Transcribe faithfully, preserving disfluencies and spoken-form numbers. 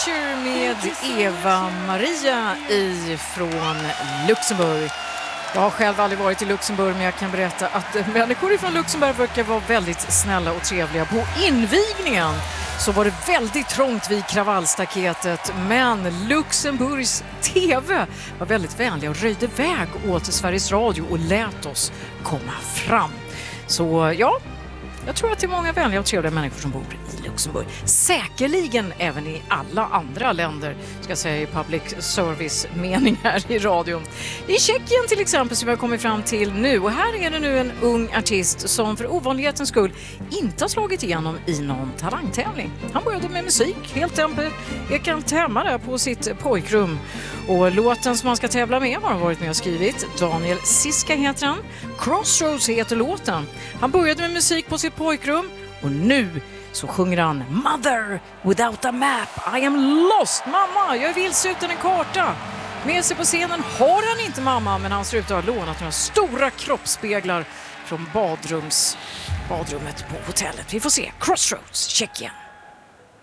Nature med Eva-Maria ifrån Luxemburg. Jag har själv aldrig varit i Luxemburg, men jag kan berätta att människor från Luxemburg verkar vara väldigt snälla och trevliga. På invigningen så var det väldigt trångt vid kravallstaketet, men Luxemburgs T V var väldigt vänliga och röjde väg åt Sveriges Radio och lät oss komma fram. Så ja, jag tror att det är många vänliga och trevliga människor som bor i Luxemburg. Säkerligen även i alla andra länder, ska jag säga, i public service-mening här i radion. I Tjeckien till exempel, som jag har kommit fram till nu. Och här är det nu en ung artist som för ovanlighetens skull inte har slagit igenom i någon talangtävling. Han började med musik, helt enkelt hemma där på sitt pojkrum. Och låten som han ska tävla med har han varit med och skrivit. Daniel Siska heter han. Crossroads heter låten. Han började med musik på sitt pojkrum och nu så sjunger han Mother without a map. I am lost, mamma, jag är vilse utan en karta. Med sig på scenen har han inte mamma, men han ser ut att ha lånat några stora kroppsspeglar från badrums, badrummet på hotellet. Vi får se. Crossroads, Tjeckien.